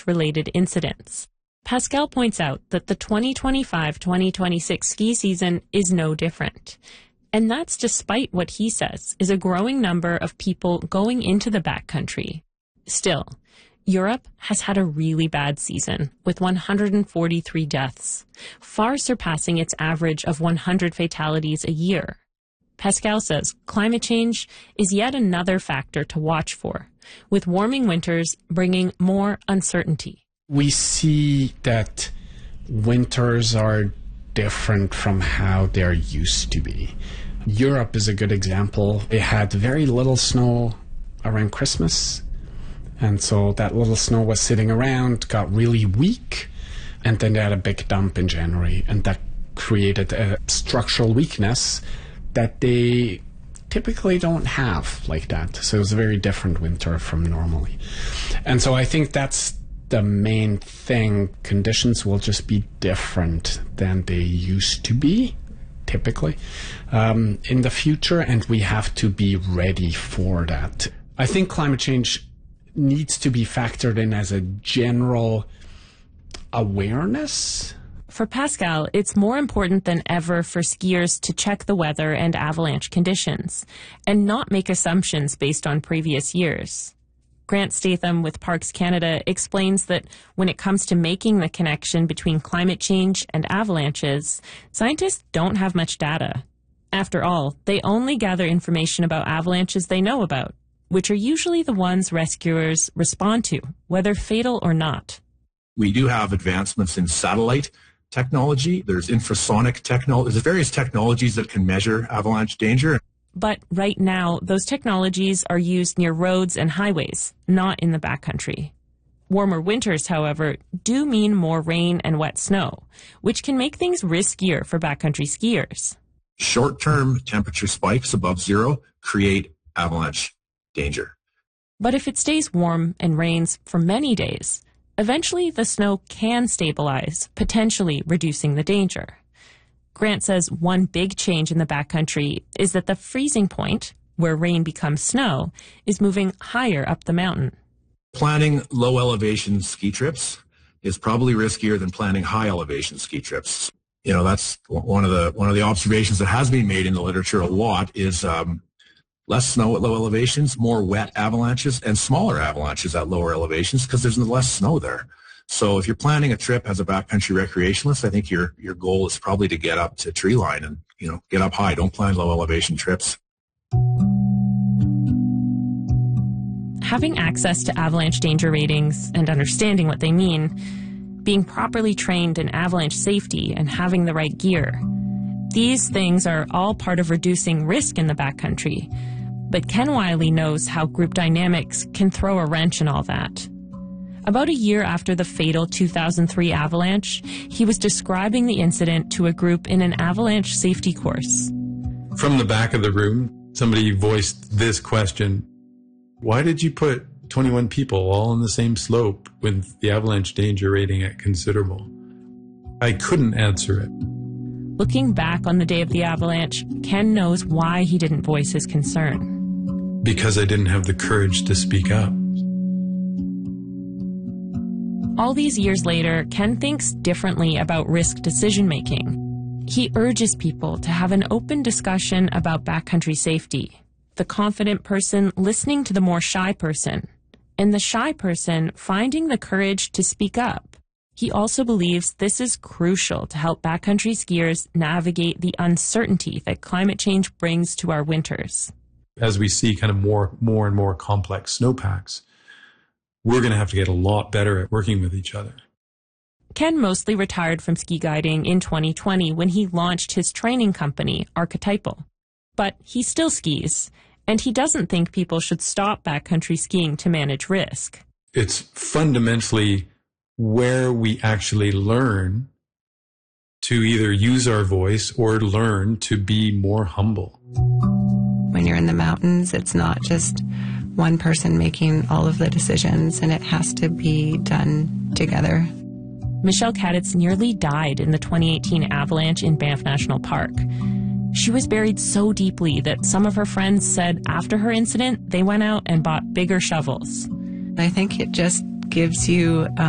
avalanche-related incidents. Pascal points out that the 2025-2026 ski season is no different. And that's despite what he says is a growing number of people going into the backcountry. Still, Europe has had a really bad season, with 143 deaths, far surpassing its average of 100 fatalities a year. Pascal says climate change is yet another factor to watch for, with warming winters bringing more uncertainty. We see that winters are different from how they're used to be. Europe is a good example. It had very little snow around Christmas, and so that little snow was sitting around, got really weak, and then they had a big dump in January, and that created a structural weakness that they typically don't have like that. So it was a very different winter from normally. And so I think that's the main thing. Conditions will just be different than they used to be, typically, in the future, and we have to be ready for that. I think climate change needs to be factored in as a general awareness. For Pascal, it's more important than ever for skiers to check the weather and avalanche conditions and not make assumptions based on previous years. Grant Statham with Parks Canada explains that when it comes to making the connection between climate change and avalanches, scientists don't have much data. After all, they only gather information about avalanches they know about, which are usually the ones rescuers respond to, whether fatal or not. We do have advancements in satellite technology. There's infrasonic technology. There's various technologies that can measure avalanche danger. But right now, those technologies are used near roads and highways, not in the backcountry. Warmer winters, however, do mean more rain and wet snow, which can make things riskier for backcountry skiers. Short-term temperature spikes above zero create avalanche danger. But if it stays warm and rains for many days, eventually the snow can stabilize, potentially reducing the danger. Grant says one big change in the backcountry is that the freezing point, where rain becomes snow, is moving higher up the mountain. Planning low elevation ski trips is probably riskier than planning high elevation ski trips. You know, that's one of the observations that has been made in the literature a lot is less snow at low elevations, more wet avalanches, and smaller avalanches at lower elevations because there's less snow there. So if you're planning a trip as a backcountry recreationalist, I think your goal is probably to get up to tree line and, you know, get up high. Don't plan low elevation trips. Having access to avalanche danger ratings and understanding what they mean, being properly trained in avalanche safety and having the right gear, these things are all part of reducing risk in the backcountry. But Ken Wiley knows how group dynamics can throw a wrench in all that. About a year after the fatal 2003 avalanche, he was describing the incident to a group in an avalanche safety course. From the back of the room, somebody voiced this question: why did you put 21 people all on the same slope with the avalanche danger rating at considerable? I couldn't answer it. Looking back on the day of the avalanche, Ken knows why he didn't voice his concern. Because I didn't have the courage to speak up. All these years later, Ken thinks differently about risk decision-making. He urges people to have an open discussion about backcountry safety, the confident person listening to the more shy person, and the shy person finding the courage to speak up. He also believes this is crucial to help backcountry skiers navigate the uncertainty that climate change brings to our winters. As we see kind of more and more complex snowpacks, we're going to have to get a lot better at working with each other. Ken mostly retired from ski guiding in 2020 when he launched his training company, Archetypal. But he still skis, and he doesn't think people should stop backcountry skiing to manage risk. It's fundamentally where we actually learn to either use our voice or learn to be more humble. When you're in the mountains, it's not just one person making all of the decisions, and it has to be done together. Michelle Kaditz nearly died in the 2018 avalanche in Banff National Park. She was buried so deeply that some of her friends said after her incident, they went out and bought bigger shovels. I think it just gives you